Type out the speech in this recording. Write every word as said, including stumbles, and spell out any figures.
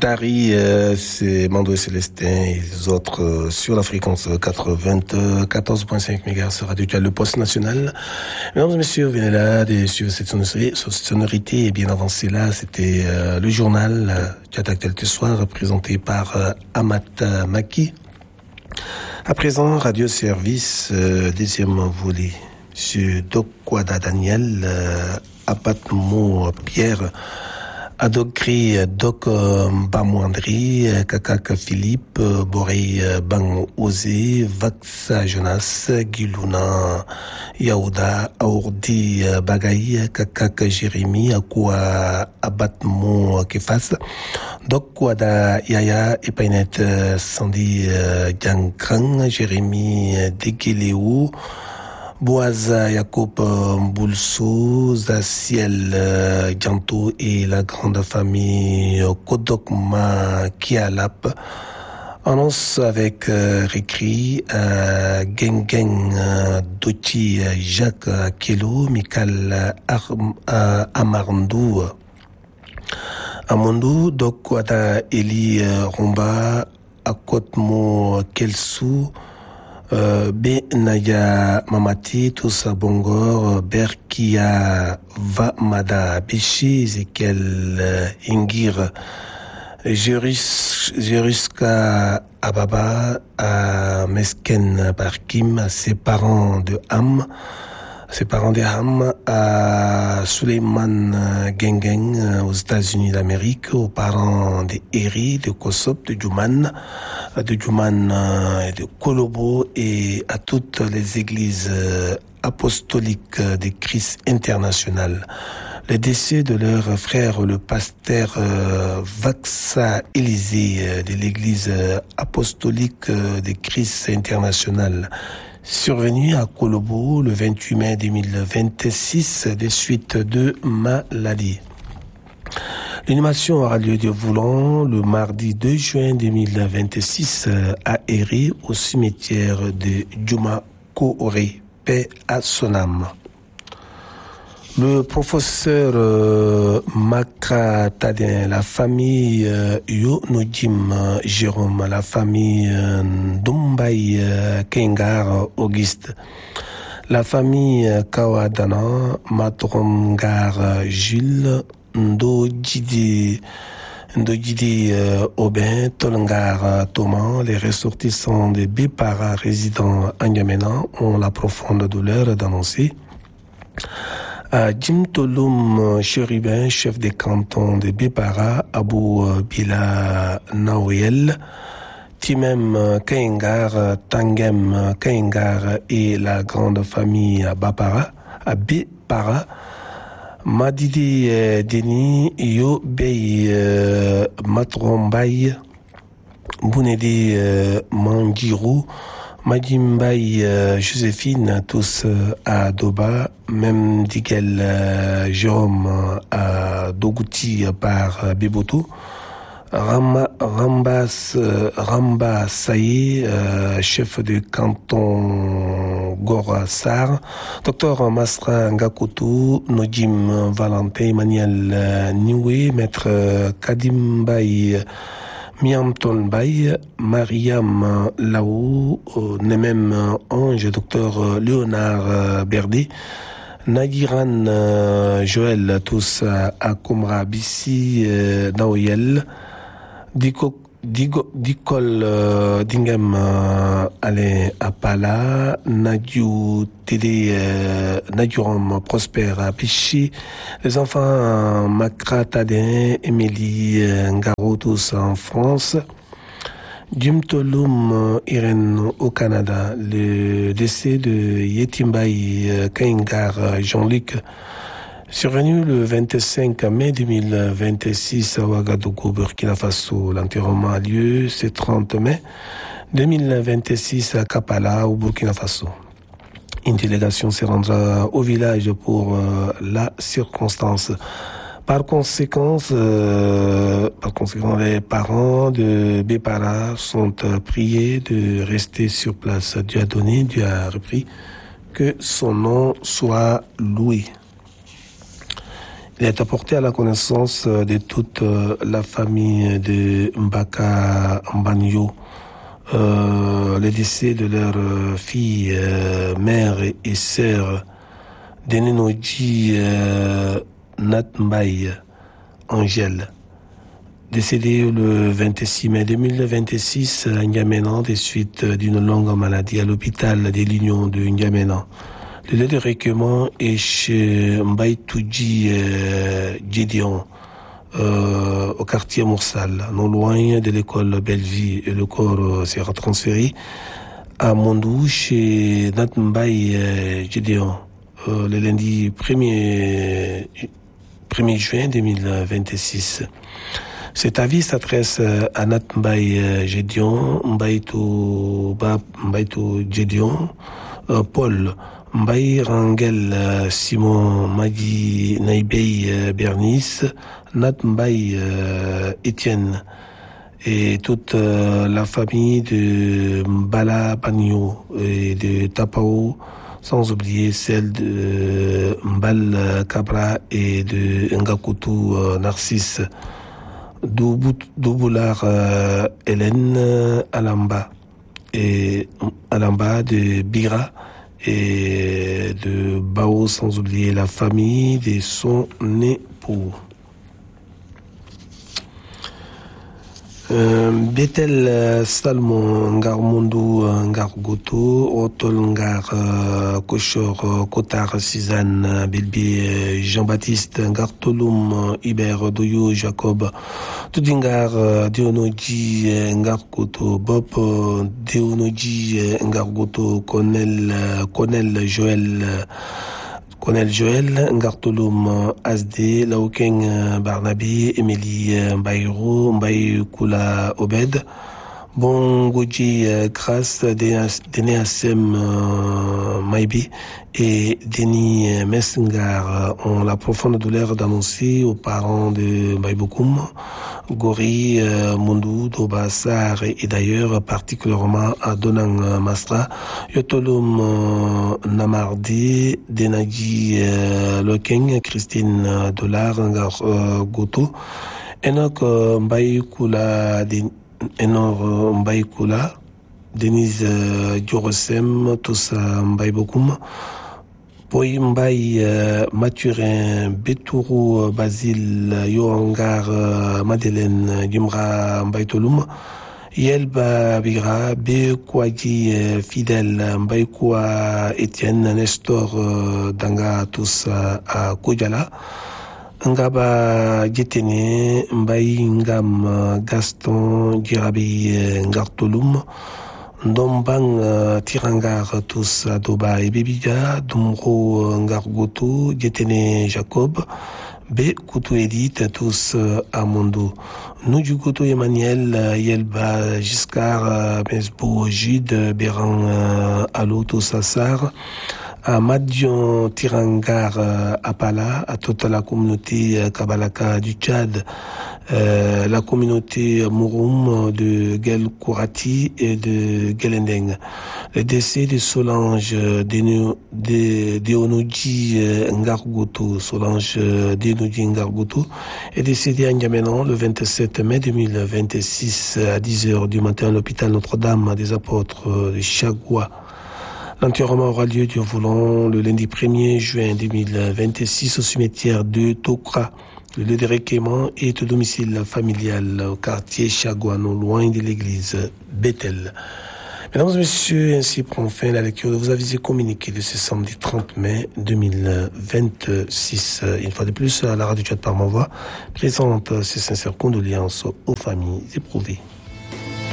Tari, euh, c'est Mando et Célestin et les autres euh, sur la fréquence quatre-vingt-quatorze virgule cinq mégahertz Radio Le Poste National. Mesdames et messieurs, venez là de, sur cette sonorité, sur cette sonorité et bien avancée là, c'était euh, le journal euh, Chat Actualité Soir présenté par euh, Amata Maki. À présent, Radio Service, euh, deuxième volet. Monsieur Dokwada Daniel, euh, Abatmo Pierre, Adokri Dok Bamouandri, Kakak Philippe, Boré Bang Ose, Vaxa Jonas, Giluna Yaouda, Aourdi Bagaï, Kakak Jérémy, Akwa Abatmo Kefas, Dokwada Yaya, Epainet Sandy Diankrang, Jérémy Degeleu, Boaza Jacob Mboulso, Zaciel Dianto et la grande famille Kodokma Kialap. Annonce avec euh, Rikri, euh, Gengeng euh, Doti Jacques Kelo, Mikal euh, Amarndou, Amondou, Dokwada Eli euh, Romba, Akotmo Kelsou, Euh, Benaya Mamati, Toussa Bongor, Berkia Vamada, Bichi, Ezekiel euh, Ingir, Jeruska Ababa, à Mesken Barkim, à ses parents de Ham, ses parents de Ham, à Suleiman Gengeng aux États-Unis d'Amérique, aux parents de Eri, de Kosop, de Djouman, de Djouman et de Kolobo et à toutes les églises apostoliques de Christ international. Le décès de leur frère, le pasteur Vaxa Élysée de l'église apostolique de Christ international, survenu à Kolobo le vingt-huit mai deux mille vingt-six des suites de maladie. L'animation aura lieu de Voulan le mardi deux juin deux mille vingt-six à Eri au cimetière de Djouma Kooré, paix à son âme. Le professeur euh, Makra Tadin, la famille euh, Yo Nojim euh, Jérôme, la famille euh, Dumbai euh, Kengar Auguste, la famille euh, Kawadana Matromgar euh, Jules, Ndojidi Ndojidi euh, Aubin, Tolngar euh, Thomas, les ressortissants de Bépara résidant à N'Djamena ont la profonde douleur d'annoncer à Jim Toloum Chérubin, chef des cantons de Bépara, Abou Bila Naouel, Timem Kaingar, Tangem Kaingar et la grande famille Bapara, à Bépara, Madidi Deni, Yo Bey Matrombaï, Bounedi Mandirou, Madimbaï euh, Joséphine, tous euh, à Doba, même Digel euh, Jérôme euh, à Dogouti euh, par euh, Bibotou, Ramba, Rambas, euh, Ramba Saï, euh, chef de canton Gorassar, docteur Masra Ngakotou, Nojim Valentin, Emmanuel euh, Niwe, maître euh, Kadimbaï Miam Tolbaï, Mariam Laou, Nemem Ange, docteur Léonard Berdé, Nadiran Joël, tous à Komra Bissi, Naoyel, Diko Digo, Dicol euh, Dingem euh, Alain Apala, Nadiou Tédé euh, Nadiouram Prosper Pichi, les enfants euh, Makra Tadin, Émilie euh, Ngaro, tous en France, Djumtoloum euh, Irène au Canada, le décès de Yetimbaï euh, Kaingar euh, Jean-Luc, survenu le vingt-cinq mai deux mille vingt-six à Ouagadougou, Burkina Faso. L'enterrement a lieu ce trente mai deux mille vingt-six à Kapala, au Burkina Faso. Une délégation se rendra au village pour euh, la circonstance. Par conséquent, euh, par conséquent, les parents de Bépara sont euh, priés de rester sur place. Dieu a donné, Dieu a repris, que son nom soit loué. Il est apporté à la connaissance de toute la famille de Mbaka Mbanyo euh, le décès de leur fille, euh, mère et sœur, Denenoji euh, Natmbaye Angèle, décédée le vingt-six mai deux mille vingt-six à N'Djamena des suites d'une longue maladie à l'hôpital de l'Union de N'Djamena. Le lieu de recueillement est chez Mbaïtouji euh, Gédéon, euh, au quartier Moursal, non loin de l'école Belleville, et le corps euh, sera transféré à Mondou chez Natmbaye euh, Gédéon euh, le lundi premier juin deux mille vingt-six. Cet avis s'adresse à Natmbaye Gédéon, Mbaïtou Gédéon, euh, Paul Mbaye Rangel, Simon Madi Naibey Bernice, Nat Mbaye Étienne et toute euh, la famille de Mbala Bagno et de Tapao, sans oublier celle de Mbal Cabra et de Ngakutu euh, Narcisse, Douboular euh, Hélène Alamba et Alamba de Bira et de Bao, sans oublier la famille de son époux. Euh, Betel euh, Salmon Ngar Mondo Ngar Goto Otol Ngar euh, Kochor euh, Kotar Sizane euh, Bilbi euh, Jean-Baptiste Ngar Tolum euh, Iber Doyo Jacob Tudingar euh, Deonoji euh, Ngar Goto Bob euh, Deonoji euh, Ngar Goto Colonel euh, Colonel Joël euh, Colonel Joël, Ngartolum Asde, Laokeng Barnabi, Émilie Mbaïro, Mbaïkoula Obed, Bongoji Grasse, Denéasem Maïbi et Denis Messengar ont la profonde douleur d'annoncer aux parents de Mbaïbokoum, Gori, Mundou, Dobassar et d'ailleurs particulièrement à Donang Mastra, Yotolum Namardi, Denadji Lokeng, Christine Dollar, Ngar Goto, Enoch Mbaïkoula, Enor Mbaïkoula, Denise Diorosem, tous Mbaïbokoum, Poy Mbaï Mathurin, Betourou Basile, Yohangar Madeleine, Gimra Mbaïtolum, Yelba Bigra, B. Kouadi Fidèle, Mbaïkoua Etienne, Nestor Danga, tous à Kodjala, Ngaba Djetene, Mbaï Ngam Gaston, Djirabi Ngartolum, Ndombang uh, Tirangar, tous à Doba et Bébida, Dumro Ngargoto, Djetene Jacob, B. Koutou Edith, tous uh, à Mondo. Noudjoukoto Emmanuel, uh, Yelba Giscard, uh, Mesbo Gide, Béran uh, Allo, tous à Sar, à Madion Tirangar uh, Apala, à toute la communauté uh, Kabalaka du Tchad, Euh, la communauté Mouroum de Gel Kourati et de Gelendeng. Le décès de Solange Deonoji Ngargoto, Solange Deonoji Ngargoto, est décédée à N'Djamena le vingt-sept mai deux mille vingt-six à dix heures du matin à l'hôpital Notre-Dame des Apôtres de Chagua. L'enterrement aura lieu, Dieu voulant, le lundi premier juin deux mille vingt-six au cimetière de Tokra. Le lieu de recueillement est au domicile familial au quartier Chagouano, loin de l'église Bethel. Mesdames et messieurs, ainsi prend fin la lecture de vos avis communiqués de ce samedi trente mai deux mille vingt-six. Une fois de plus, la radio Tchad par ma voix présente ses sincères condoléances aux familles éprouvées.